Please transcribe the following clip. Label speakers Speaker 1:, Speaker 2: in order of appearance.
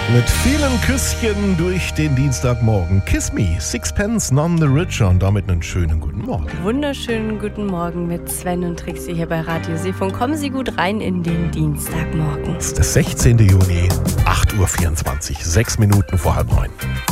Speaker 1: Mit vielen Küsschen durch den Dienstagmorgen. Kiss Me, Sixpence None the Richer und damit einen schönen guten Morgen.
Speaker 2: Wunderschönen guten Morgen mit Sven und Trixie hier bei Radio Seefunk. Kommen Sie gut rein in den Dienstagmorgen.
Speaker 1: Es ist der 16. Juni, 8.24 Uhr, 6 Minuten vor 8:30.